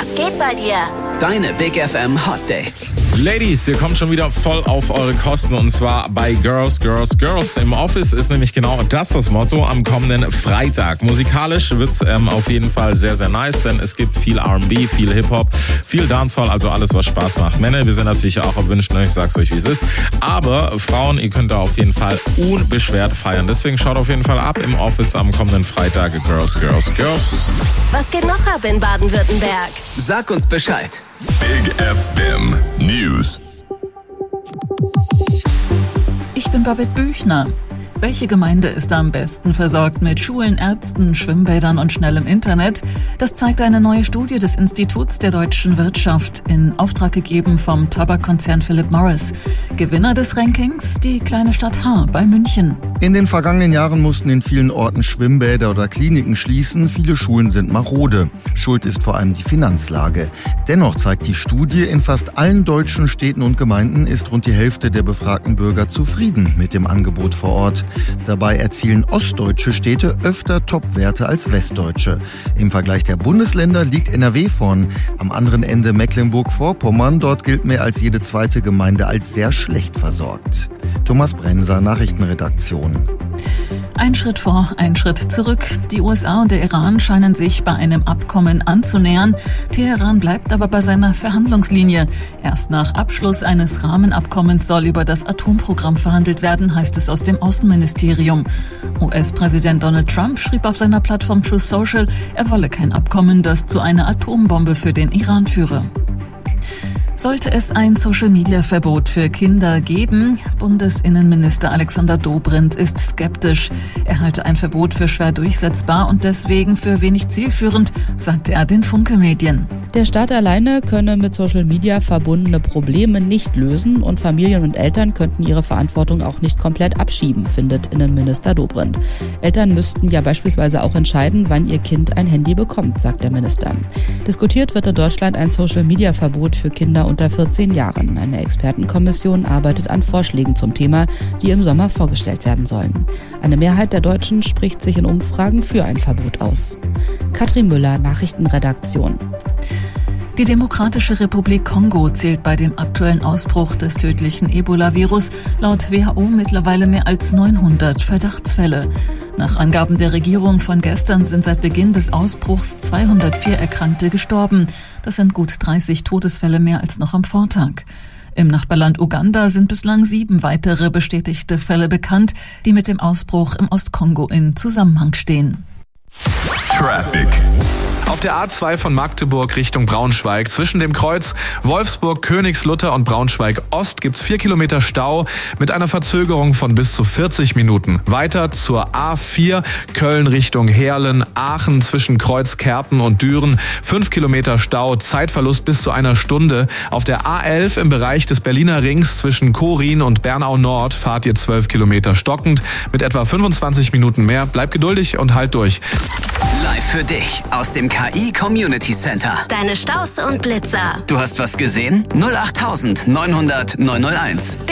Was geht bei dir? Deine Big FM Hot Dates. Ladies, ihr kommt schon wieder voll auf eure Kosten und zwar bei Girls, Girls, Girls. Im Office ist nämlich genau das Motto am kommenden Freitag. Musikalisch wird's auf jeden Fall sehr, sehr nice, denn es gibt viel R&B, viel Hip-Hop, viel Dancehall, also alles, was Spaß macht. Männer, wir sind natürlich auch erwünscht, ich sag's euch, wie es ist. Aber Frauen, ihr könnt da auf jeden Fall unbeschwert feiern. Deswegen schaut auf jeden Fall ab im Office am kommenden Freitag. Girls, Girls, Girls. Was geht noch ab in Baden-Württemberg? Sag uns Bescheid. Big FM News. Ich bin Babette Büchner. Welche Gemeinde ist am besten versorgt mit Schulen, Ärzten, Schwimmbädern und schnellem Internet? Das zeigt eine neue Studie des Instituts der deutschen Wirtschaft, in Auftrag gegeben vom Tabakkonzern Philip Morris. Gewinner des Rankings, die kleine Stadt Haar bei München. In den vergangenen Jahren mussten in vielen Orten Schwimmbäder oder Kliniken schließen. Viele Schulen sind marode. Schuld ist vor allem die Finanzlage. Dennoch zeigt die Studie, in fast allen deutschen Städten und Gemeinden ist rund die Hälfte der befragten Bürger zufrieden mit dem Angebot vor Ort. Dabei erzielen ostdeutsche Städte öfter Topwerte als westdeutsche. Im Vergleich der Bundesländer liegt NRW vorn. Am anderen Ende Mecklenburg-Vorpommern. Dort gilt mehr als jede zweite Gemeinde als sehr schlecht versorgt. Thomas Bremser, Nachrichtenredaktion. Ein Schritt vor, ein Schritt zurück. Die USA und der Iran scheinen sich bei einem Abkommen anzunähern. Teheran bleibt aber bei seiner Verhandlungslinie. Erst nach Abschluss eines Rahmenabkommens soll über das Atomprogramm verhandelt werden, heißt es aus dem Außenministerium. US-Präsident Donald Trump schrieb auf seiner Plattform Truth Social, er wolle kein Abkommen, das zu einer Atombombe für den Iran führe. Sollte es ein Social-Media-Verbot für Kinder geben? Bundesinnenminister Alexander Dobrindt ist skeptisch. Er halte ein Verbot für schwer durchsetzbar und deswegen für wenig zielführend, sagte er den Funke-Medien. Der Staat alleine könne mit Social Media verbundene Probleme nicht lösen und Familien und Eltern könnten ihre Verantwortung auch nicht komplett abschieben, findet Innenminister Dobrindt. Eltern müssten ja beispielsweise auch entscheiden, wann ihr Kind ein Handy bekommt, sagt der Minister. Diskutiert wird in Deutschland ein Social-Media-Verbot für Kinder unter 14 Jahren. Eine Expertenkommission arbeitet an Vorschlägen zum Thema, die im Sommer vorgestellt werden sollen. Eine Mehrheit der Deutschen spricht sich in Umfragen für ein Verbot aus. Katrin Müller, Nachrichtenredaktion. Die Demokratische Republik Kongo zählt bei dem aktuellen Ausbruch des tödlichen Ebola-Virus laut WHO mittlerweile mehr als 900 Verdachtsfälle. Nach Angaben der Regierung von gestern sind seit Beginn des Ausbruchs 204 Erkrankte gestorben. Das sind gut 30 Todesfälle mehr als noch am Vortag. Im Nachbarland Uganda sind bislang 7 weitere bestätigte Fälle bekannt, die mit dem Ausbruch im Ostkongo in Zusammenhang stehen. Traffic. Auf der A2 von Magdeburg Richtung Braunschweig zwischen dem Kreuz Wolfsburg, Königslutter und Braunschweig Ost gibt's 4 Kilometer Stau mit einer Verzögerung von bis zu 40 Minuten. Weiter zur A4 Köln Richtung Heerlen, Aachen zwischen Kreuz Kerpen und Düren 5 Kilometer Stau, Zeitverlust bis zu einer Stunde. Auf der A11 im Bereich des Berliner Rings zwischen Korin und Bernau Nord fahrt ihr 12 Kilometer stockend mit etwa 25 Minuten mehr. Bleibt geduldig und halt durch. Live für dich aus dem KI Community Center. Deine Staus und Blitzer. Du hast was gesehen? 08900 901.